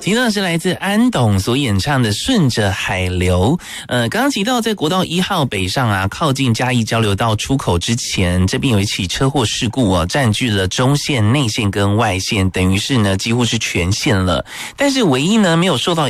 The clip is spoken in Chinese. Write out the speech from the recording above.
听到是来自安董所演唱的《顺着海流》。刚刚提到在国道1号北上啊，靠近嘉义交流道出口之前，这边有一起车祸事故啊，占据了中线、内线跟外线，等于是呢几乎是全线了。但是唯一呢没有受到